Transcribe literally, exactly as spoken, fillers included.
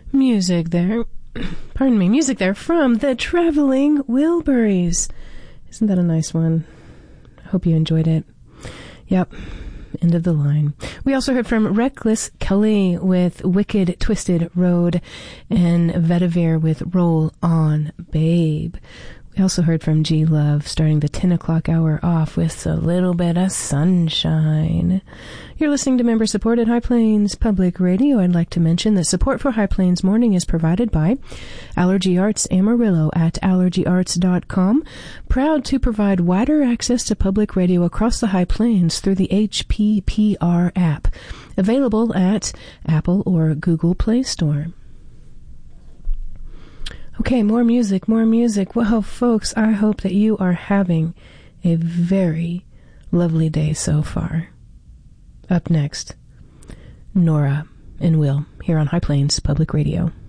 Music there, pardon me, music there from the Traveling Wilburys. Isn't that a nice one? I hope you enjoyed it. Yep, end of the line. We also heard from Reckless Kelly with Wicked Twisted Road and Vetiver with Roll On Babe. We also heard from G Love starting the ten o'clock hour off with a little bit of sunshine. You're listening to member-supported High Plains Public Radio. I'd like to mention that support for High Plains Morning is provided by Allergy Arts Amarillo at allergy arts dot com, proud to provide wider access to public radio across the High Plains through the H P P R app, available at Apple or Google Play Store. Okay, more music, more music. Well, folks, I hope that you are having a very lovely day so far. Up next, Nora and Will here on High Plains Public Radio.